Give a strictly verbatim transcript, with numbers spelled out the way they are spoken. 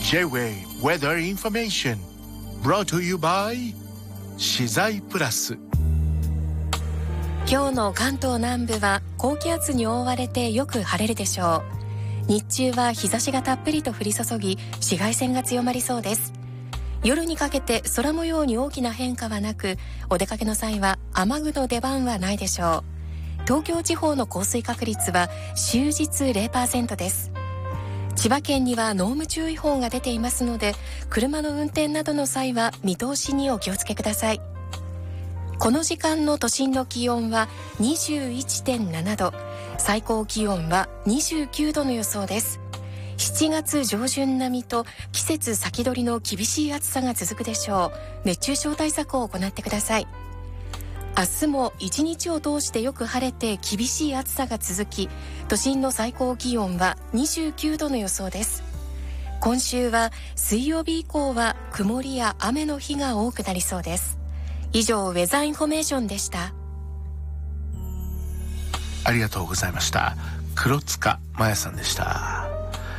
J-Way Weather Information brought to you by 資材プラス。 今日の関東南部は高気圧に覆われてよく晴れるでしょう。日中は日差しがたっぷりと降り注ぎ、紫外線が強まりそうです。夜にかけて空模様に大きな変化はなく、お出かけの際は雨具の出番はないでしょう。東京地方の降水確率は終日 ゼロパーセント です。千葉県には濃霧注意報が出ていますので、車の運転などの際は見通しにお気をつけください。この時間の都心の気温は にじゅういってんななど、最高気温はにじゅうきゅうどの予想です。しちがつ上旬並みと季節先取りの厳しい暑さが続くでしょう。熱中症対策を行ってください。明日も一日を通してよく晴れて厳しい暑さが続き、都心の最高気温はにじゅうきゅうどの予想です。今週は水曜日以降は曇りや雨の日が多くなりそうです。以上、ウェザーインフォメーションでした。 ありがとうございました。黒塚真也さんでした。